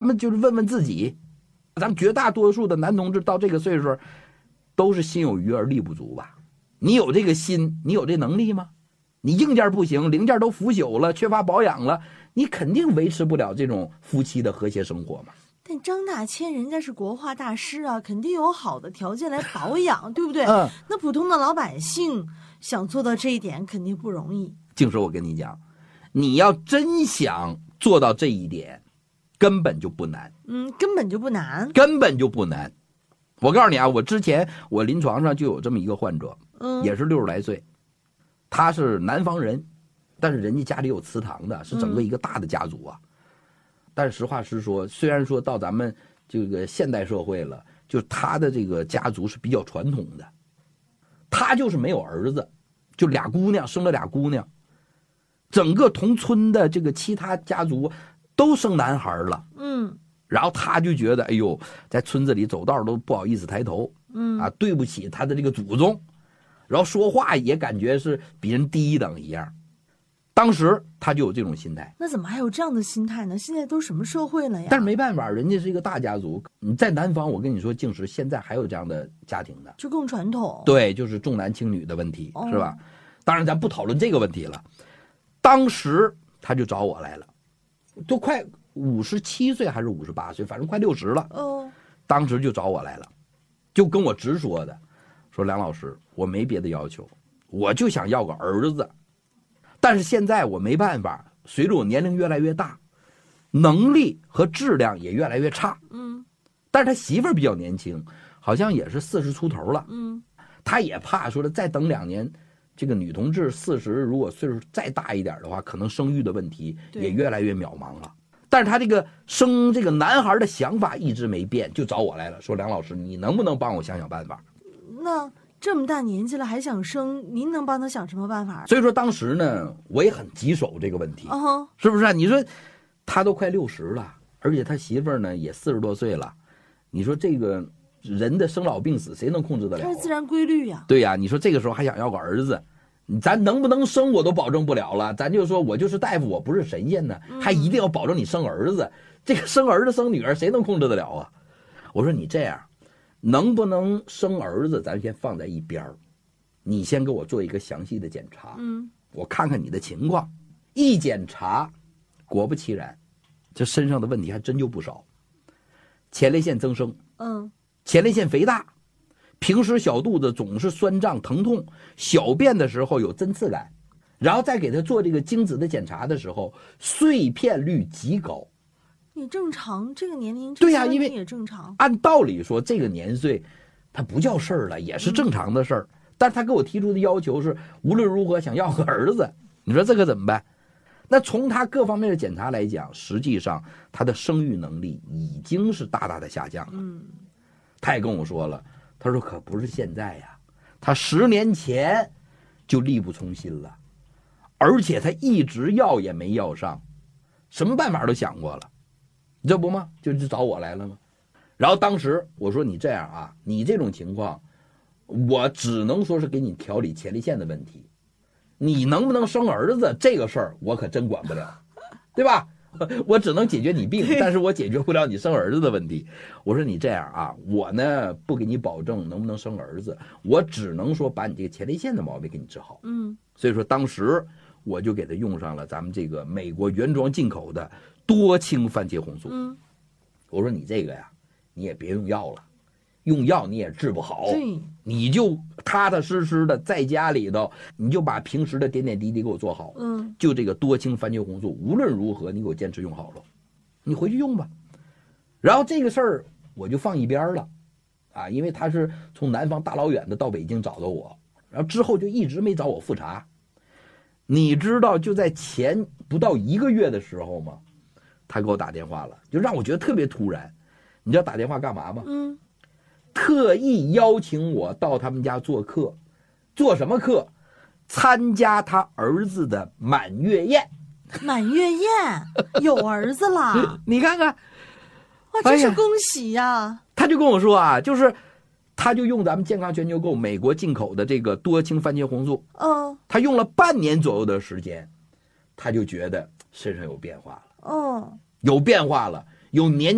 们就是问问自己，咱们绝大多数的男同志到这个岁数都是心有余而力不足吧？你有这个心，你有这能力吗？你硬件不行，零件都腐朽了，缺乏保养了，你肯定维持不了这种夫妻的和谐生活嘛。 但张大千人家是国画大师啊，肯定有好的条件来保养，对不对？那普通的老百姓想做到这一点肯定不容易。 静说，我跟你讲，你要真想做到这一点，根本就不难。 根本就不难， 根本就不难。我告诉你啊，我之前我临床上就有这么一个患者，也是60来岁，他是南方人，但是人家家里有祠堂的，是整个一个大的家族啊。但是实话实说，虽然说到咱们这个现代社会了，就是他的这个家族是比较传统的，他就是没有儿子，就俩姑娘，生了俩姑娘，整个同村的这个其他家族都生男孩了。然后他就觉得，哎呦，在村子里走道都不好意思抬头，对不起他的这个祖宗，然后说话也感觉是比人低一等一样。当时他就有这种心态。 那怎么还有这样的心态呢？现在都什么社会了呀？ 但是没办法，人家是一个大家族。你在南方，我跟你说，静时现在还有这样的家庭的， 就更传统。 对，就是重男轻女的问题，是吧？当然咱不讨论这个问题了。当时他就找我来了，都快57岁还是58岁，反正快60了。当时就找我来了，就跟我直说的，说梁老师，我没别的要求，我就想要个儿子。但是现在我没办法，随着我年龄越来越大，能力和质量也越来越差。但是他媳妇儿比较年轻，好像也是40出头了。他也怕说再等2年，这个女同志40，如果岁数再大一点的话，可能生育的问题也越来越渺茫了。但是他这个生这个男孩的想法一直没变，就找我来了，说梁老师，你能不能帮我想想办法？ 那这么大年纪了还想生，您能帮他想什么办法？ 所以说当时呢，我也很棘手这个问题，是不是啊？你说他都快60了，而且他媳妇儿呢也40多岁了，你说这个人的生老病死谁能控制得了？ 它是自然规律呀。 对呀，你说这个时候还想要个儿子，咱能不能生我都保证不了了，咱就说我就是大夫，我不是神仙呢，还一定要保证你生儿子。这个生儿子生女儿谁能控制得了啊？我说你这样，能不能生儿子咱先放在一边儿，你先给我做一个详细的检查，我看看你的情况。一检查，果不其然，这身上的问题还真就不少。前列腺增生，前列腺肥大，平时小肚子总是酸胀疼痛，小便的时候有针刺感，然后再给他做这个精子的检查的时候，碎片率极高。 也正常，这个年龄对呀，因为也正常。 按道理说，这个年岁，他不叫事儿了，也是正常的事儿。但是他给我提出的要求是，无论如何想要个儿子。你说这可怎么办？那从他各方面的检查来讲，实际上他的生育能力已经是大大的下降了。他也跟我说了，他说可不是现在呀，他10年前就力不从心了，而且他一直要也没要上，什么办法都想过了。这不吗？就找我来了吗？然后当时我说你这样啊，你这种情况，我只能说是给你调理前列腺的问题，你能不能生儿子这个事儿我可真管不了，对吧？我只能解决你病，但是我解决不了你生儿子的问题。我说你这样啊，我呢不给你保证能不能生儿子，我只能说把你这个前列腺的毛病给你治好。所以说当时我就给他用上了咱们这个美国原装进口的多氢番茄红素。我说你这个呀，你也别用药了，用药你也治不好，你就踏踏实实的在家里头，你就把平时的点点滴滴给我做好。就这个多氢番茄红素，无论如何你给我坚持用好了，你回去用吧。然后这个事儿我就放一边了，因为他是从南方大老远的到北京找到我，然后之后就一直没找我复查。你知道就在前不到1个月的时候吗？他给我打电话了，就让我觉得特别突然。你知道打电话干嘛吗？特意邀请我到他们家做客。做什么客？参加他儿子的满月宴。 满月宴有儿子啦你看看， 哇，真是恭喜呀！ 他就跟我说啊，就是他就用咱们健康全球购美国进口的这个多氢番茄红素，他用了半年左右的时间，他就觉得身上有变化了，有变化了，有年